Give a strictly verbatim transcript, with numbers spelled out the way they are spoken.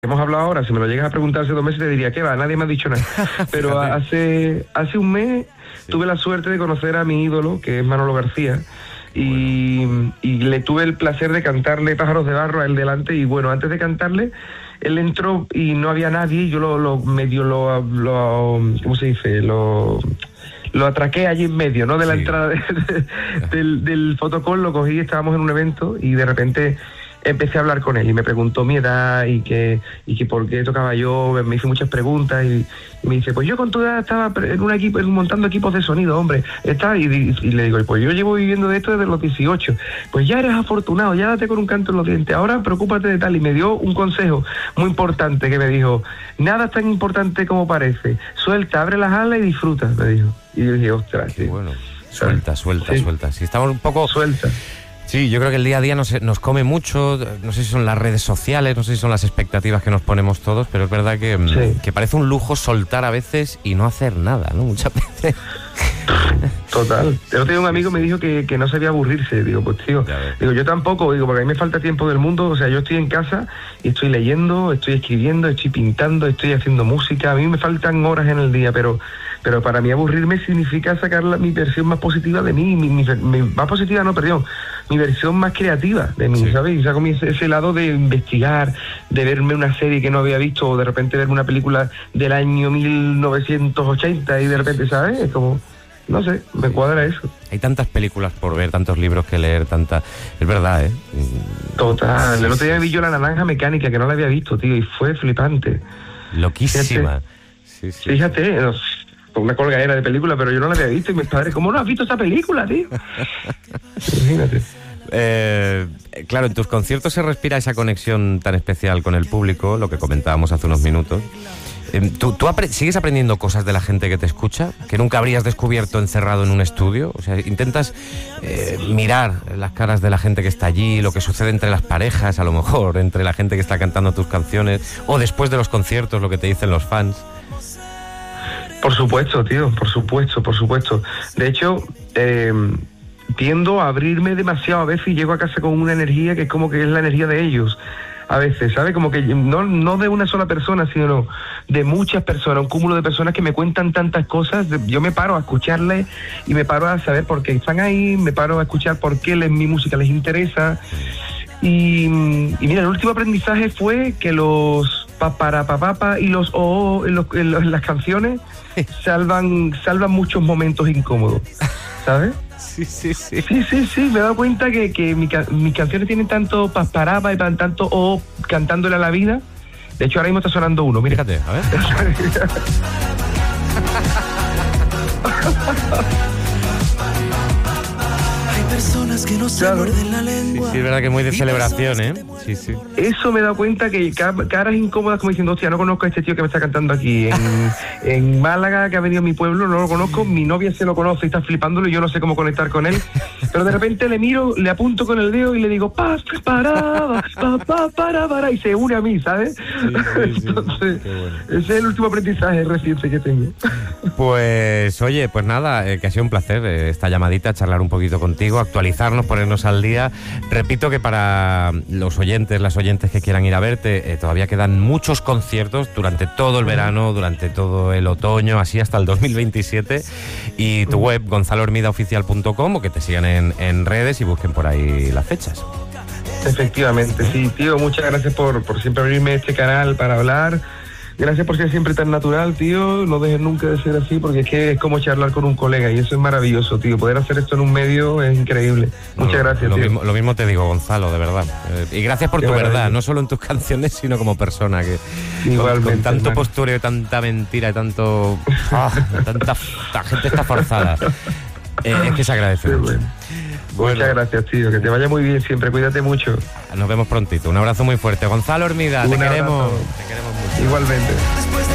hemos hablado ahora, si me lo llegas a preguntar hace dos meses te diría, ¿qué va? Nadie me ha dicho nada. Pero hace, hace un mes sí. tuve la suerte de conocer a mi ídolo, que es Manolo García, y, bueno. y le tuve el placer de cantarle Pájaros de Barro a él delante, y bueno, antes de cantarle, él entró y no había nadie, y yo lo, lo medio lo, lo, ¿cómo se dice? Lo... Lo atraqué allí en medio, ¿no? De la sí. entrada de, de, del, del fotocall, lo cogí, estábamos en un evento y de repente empecé a hablar con él y me preguntó mi edad y que, y que por qué tocaba yo, me hizo muchas preguntas y, y me dice, pues yo con tu edad estaba en un equipo, montando equipos de sonido, hombre, está y, y, y le digo, pues yo llevo viviendo de esto desde los dieciocho, pues ya eres afortunado, ya date con un canto en los dientes, ahora preocúpate de tal, y me dio un consejo muy importante que me dijo, nada es tan importante como parece, suelta, abre las alas y disfruta, me dijo. Y yo dije, ostras, sí. Bueno, suelta, suelta, sí. suelta. Si estamos un poco... Suelta. Sí, yo creo que el día a día nos, nos come mucho, no sé si son las redes sociales, no sé si son las expectativas que nos ponemos todos, pero es verdad que, sí. que parece un lujo soltar a veces y no hacer nada, ¿no? Muchas veces. Total. El otro día un amigo me dijo que, que no sabía aburrirse. Digo, pues tío, digo, yo tampoco, digo, porque a mí me falta tiempo del mundo. O sea, yo estoy en casa y estoy leyendo, estoy escribiendo, estoy pintando, estoy haciendo música. A mí me faltan horas en el día, pero pero para mí aburrirme significa sacar la, mi versión más positiva de mí, mi, mi, mi, más positiva no, perdón, mi versión más creativa de mí, sí. ¿sabes? Y saco mi, ese lado de investigar, de verme una serie que no había visto, o de repente verme una película del año mil novecientos ochenta y de repente, ¿sabes? Es como... No sé, me cuadra eso. Hay tantas películas por ver, tantos libros que leer, tanta... Es verdad, ¿eh? Total. Sí, el otro día vi yo La Naranja Mecánica, que no la había visto, tío, y fue flipante. Loquísima. Fíjate, sí, sí, Fíjate no, una colgadera de película, pero yo no la había visto, y mis padres, ¿cómo no has visto esa película, tío? Imagínate. Eh, claro, en tus conciertos se respira esa conexión tan especial con el público, lo que comentábamos hace unos minutos. ¿Tú, tú apre- sigues aprendiendo cosas de la gente que te escucha que nunca habrías descubierto encerrado en un estudio? O sea, intentas eh, mirar las caras de la gente que está allí, lo que sucede entre las parejas, a lo mejor, entre la gente que está cantando tus canciones, o después de los conciertos, lo que te dicen los fans. Por supuesto, tío, por supuesto, por supuesto. De hecho, eh, tiendo a abrirme demasiado a veces y llego a casa con una energía que es como que es la energía de ellos. A veces, ¿sabes? Como que no, no de una sola persona, sino de muchas personas, un cúmulo de personas que me cuentan tantas cosas. Yo me paro a escucharles y me paro a saber por qué están ahí, me paro a escuchar por qué les, mi música les interesa. Y, y mira, el último aprendizaje fue que los paparapapapa y los oh, en, los, en, los, en las canciones salvan, salvan muchos momentos incómodos, ¿sabes? Sí, sí, sí. Sí, sí, sí, me he dado cuenta que, que mi, mis canciones tienen tanto pasparapa y tanto o oh, cantándole a la vida. De hecho, ahora mismo está sonando uno, mira. Fíjate, a ver. Personas que no se claro. muerden la lengua. Sí, sí, es verdad que es muy de celebración, ¿eh? Sí, sí. Eso me he dado cuenta que caras incómodas como diciendo, hostia, no conozco a este tío que me está cantando aquí. En, en Málaga, que ha venido a mi pueblo, no lo conozco, mi novia se lo conoce y está flipándolo y yo no sé cómo conectar con él. Pero de repente le miro, le apunto con el dedo y le digo, pa, para, pa, pa, para, para, y se une a mí, ¿sabes? Sí, sí, Entonces, sí, bueno. Ese es el último aprendizaje reciente que tengo. Pues, oye, pues nada, eh, que ha sido un placer eh, esta llamadita, charlar un poquito contigo, actualizarnos, ponernos al día. Repito que para los oyentes, las oyentes que quieran ir a verte, eh, todavía quedan muchos conciertos durante todo el verano, durante todo el otoño, así hasta el dos mil veintisiete. Y tu web, gonzalo hermida oficial punto com, o que te sigan en, en redes y busquen por ahí las fechas. Efectivamente, sí, tío, muchas gracias por, por siempre abrirme este canal para hablar. Gracias por ser siempre tan natural, tío. No dejes nunca de ser así, porque es que es como charlar con un colega y eso es maravilloso, tío. Poder hacer esto en un medio es increíble. Muchas no, gracias, lo tío. Mismo, lo mismo te digo, Gonzalo, de verdad. Eh, y gracias por Qué tu maravilla. verdad, no solo en tus canciones, sino como persona. Que Igualmente, con, con tanto hermano. postureo, tanta mentira y tanto... Oh, tanta la gente está forzada. Eh, es que se agradece sí, mucho. Bueno. Bueno. Muchas gracias, tío. Que te vaya muy bien siempre. Cuídate mucho. Nos vemos prontito. Un abrazo muy fuerte. Gonzalo Hermida, te queremos, te queremos mucho. Igualmente.